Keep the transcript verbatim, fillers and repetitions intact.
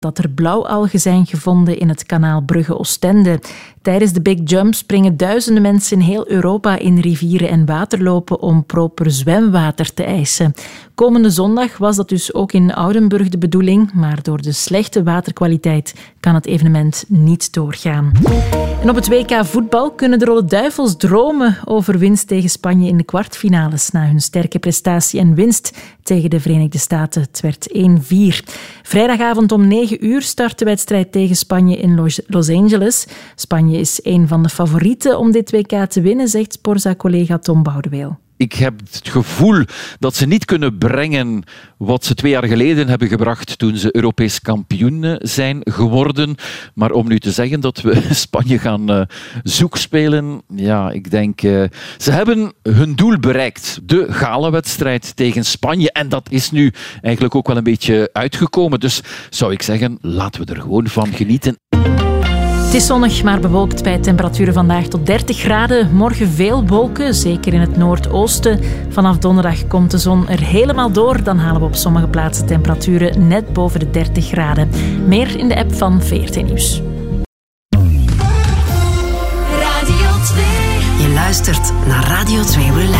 dat er blauwalgen zijn gevonden in het kanaal Brugge-Oostende. Tijdens de Big Jump springen duizenden mensen in heel Europa in rivieren en waterlopen om proper zwemwater te eisen. Komende zondag was dat dus ook in Oudenburg de bedoeling, maar door de slechte waterkwaliteit kan het evenement niet doorgaan. En op het W K voetbal kunnen de Rode Duivels dromen over winst tegen Spanje in de kwartfinales na hun sterke prestatie en winst tegen de Verenigde Staten. Het werd één vier. Vrijdagavond om negen uur start de wedstrijd tegen Spanje in Los Angeles. Spanje is een van de favorieten om dit W K te winnen, zegt Sporza-collega Tom Boudeweel. Ik heb het gevoel dat ze niet kunnen brengen wat ze twee jaar geleden hebben gebracht toen ze Europees kampioen zijn geworden. Maar om nu te zeggen dat we Spanje gaan uh, zoekspelen, ja, ik denk... Uh, ze hebben hun doel bereikt. De galenwedstrijd tegen Spanje. En dat is nu eigenlijk ook wel een beetje uitgekomen. Dus zou ik zeggen, laten we er gewoon van genieten. Het is zonnig, maar bewolkt bij temperaturen vandaag tot dertig graden. Morgen veel wolken, zeker in het noordoosten. Vanaf donderdag komt de zon er helemaal door. Dan halen we op sommige plaatsen temperaturen net boven de dertig graden. Meer in de app van V R T Nieuws. Radio twee. Je luistert naar Radio twee Relax.